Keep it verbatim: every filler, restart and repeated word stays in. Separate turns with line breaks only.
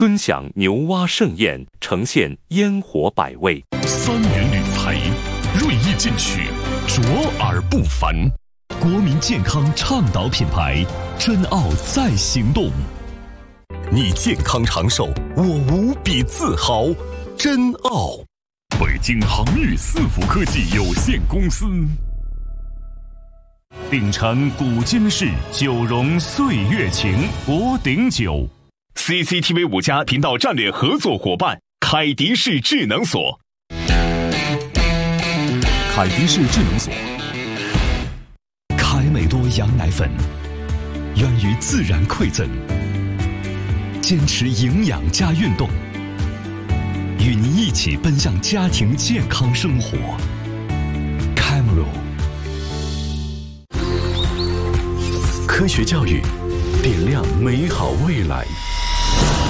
尊享牛蛙盛宴，呈现烟火百味。
三元铝材，锐意进取，卓而不凡。国民健康倡导品牌，珍奥再行动。你健康长寿，我无比自豪。珍奥，北京航宇四福科技有限公司。秉承古今式，九荣岁月情，博鼎酒。C C T V 五家频道战略合作伙伴，凯迪士智能锁。凯迪士智能锁，凯美多羊奶粉，源于自然馈赠，坚持营养加运动，与您一起奔向家庭健康生活。Camaro， 科学教育，点亮美好未来。